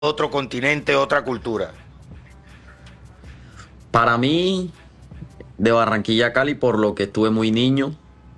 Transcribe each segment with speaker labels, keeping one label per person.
Speaker 1: otro continente, otra cultura?
Speaker 2: Para mí, de Barranquilla a Cali, por lo que estuve muy niño,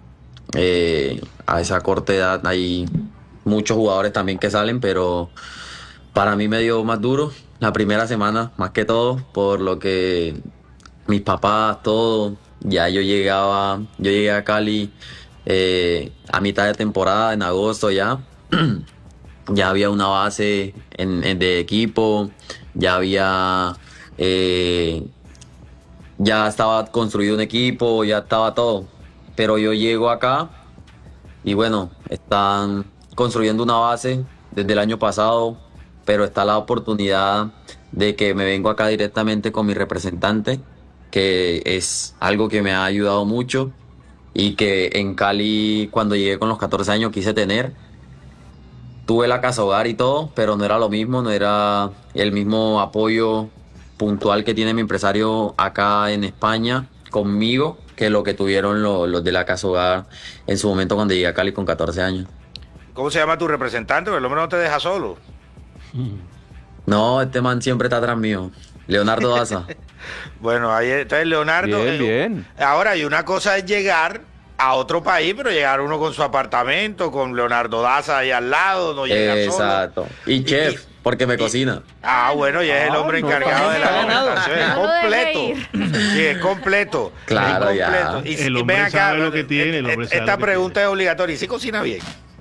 Speaker 2: a esa corta edad hay muchos jugadores también que salen, pero para mí me dio más duro la primera semana, más que todo, por lo que mis papás, todo, ya yo llegué a Cali a mitad de temporada, en agosto ya. Ya había una base de equipo, ya había, eh, ya estaba construido un equipo, ya estaba todo. Pero yo llego acá y bueno, están construyendo una base desde el año pasado, pero está la oportunidad de que me vengo acá directamente con mi representante, que es algo que me ha ayudado mucho y que en Cali, cuando llegué con los 14 años, quise tener. Tuve la casa hogar y todo, pero no era lo mismo, no era el mismo apoyo puntual que tiene mi empresario acá en España conmigo que lo que tuvieron los de la casa hogar en su momento cuando llegué a Cali con 14 años.
Speaker 1: ¿Cómo se llama tu representante? Porque el hombre no te deja solo.
Speaker 2: No, este man siempre está atrás mío. Leonardo Daza.
Speaker 1: Bueno, ahí está Leonardo.
Speaker 3: Bien, bien.
Speaker 1: Ahora, y una cosa es llegar a otro país, pero llegar uno con su apartamento, con Leonardo Daza ahí al lado, no llega solo.
Speaker 2: Exacto. Y chef, porque me cocina.
Speaker 1: Bueno, ya es el hombre
Speaker 3: no,
Speaker 1: encargado de la
Speaker 3: está ganado.
Speaker 1: alimentación. Es
Speaker 4: No lo deje
Speaker 1: completo. Sí, es completo.
Speaker 2: Claro,
Speaker 1: es
Speaker 2: ya.
Speaker 1: completo. Y
Speaker 5: El hombre sabe lo que tiene, el hombre sabe
Speaker 1: esta
Speaker 5: lo que
Speaker 1: pregunta es obligatoria. ¿Y si cocina bien?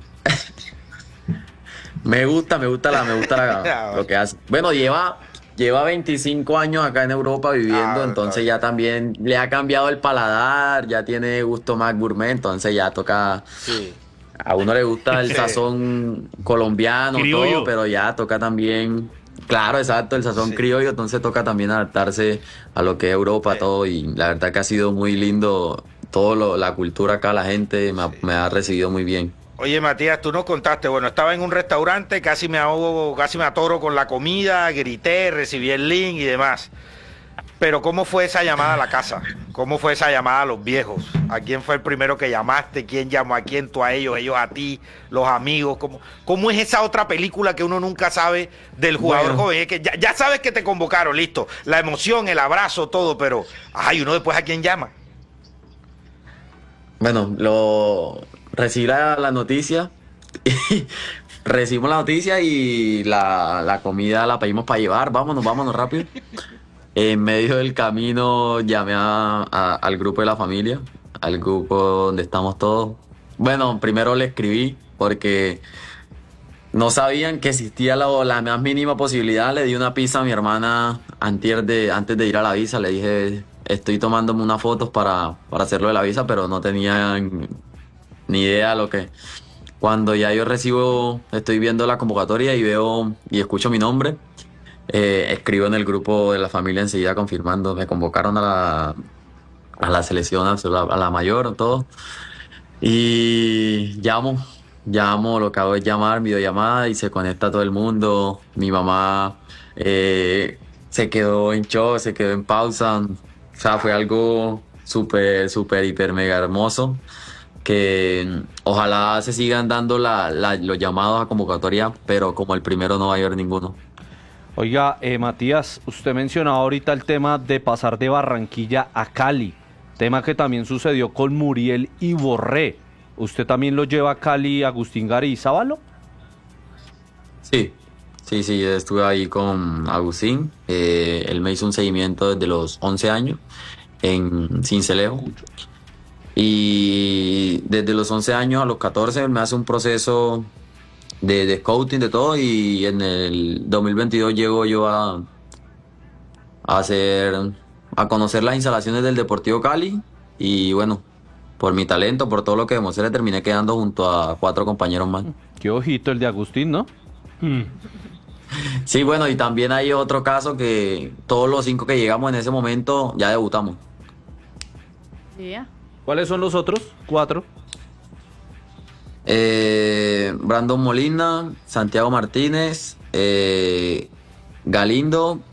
Speaker 2: Me gusta lo que hace. Bueno, lleva 25 años acá en Europa viviendo, entonces ya también le ha cambiado el paladar, ya tiene gusto más gourmet, entonces ya toca,
Speaker 1: Sí.
Speaker 2: a uno le gusta el
Speaker 1: Sí.
Speaker 2: sazón colombiano,
Speaker 5: Criollo.
Speaker 2: todo, pero ya toca también, claro, exacto, el sazón
Speaker 1: Sí.
Speaker 2: criollo, entonces toca también adaptarse a lo que es Europa, todo, y la verdad que ha sido muy lindo la cultura acá, la gente me ha recibido muy bien.
Speaker 1: Oye, Matías, tú nos contaste, bueno, estaba en un restaurante, casi me ahogo, casi me atoro con la comida, grité, recibí el link y demás. Pero ¿cómo fue esa llamada a la casa? ¿Cómo fue esa llamada a los viejos? ¿A quién fue el primero que llamaste? ¿Quién llamó a quién? ¿Tú a ellos a ti? ¿Los amigos? ¿Cómo es esa otra película que uno nunca sabe del jugador
Speaker 2: Bueno.
Speaker 1: joven? Es que ya sabes que te convocaron, listo. La emoción, el abrazo, todo, pero ay, uno después a quién llama.
Speaker 2: Bueno, recibí la noticia, y recibimos la noticia y la comida la pedimos para llevar, vámonos rápido. En medio del camino llamé al grupo de la familia, al grupo donde estamos todos. Bueno, primero le escribí porque no sabían que existía la más mínima posibilidad. Le di una pizza a mi hermana antes de ir a la visa. Le dije, estoy tomándome unas fotos para hacerlo de la visa, pero no tenían ni idea lo que... Cuando ya yo estoy viendo la convocatoria y veo y escucho mi nombre, escribo en el grupo de la familia enseguida confirmando. Me convocaron a la selección, a la mayor, todo. Y lo que hago es llamar, videollamada y se conecta todo el mundo. Mi mamá se quedó en shock, se quedó en pausa. O sea, fue algo súper, hiper, mega hermoso. Que ojalá se sigan dando los llamados a convocatoria, pero como el primero no va a haber ninguno.
Speaker 3: Oiga, Matías, usted mencionaba ahorita el tema de pasar de Barranquilla a Cali, tema que también sucedió con Muriel y Borré. ¿Usted también lo lleva a Cali, Agustín Garízábalo?
Speaker 2: Sí, sí, yo estuve ahí con Agustín. Él me hizo un seguimiento desde los 11 años en Sincelejo. Y desde los 11 años a los 14 él me hace un proceso de scouting, de todo. Y en el 2022 llego yo a conocer las instalaciones del Deportivo Cali. Y bueno, por mi talento, por todo lo que demostré, terminé quedando junto a 4 compañeros más.
Speaker 3: Qué ojito el de Agustín, ¿no?
Speaker 2: Sí, bueno, y también hay otro caso que todos los 5 que llegamos en ese momento ya debutamos.
Speaker 4: Sí.
Speaker 3: ¿Cuáles son los otros? 4.
Speaker 2: Brandon Molina, Santiago Martínez, Galindo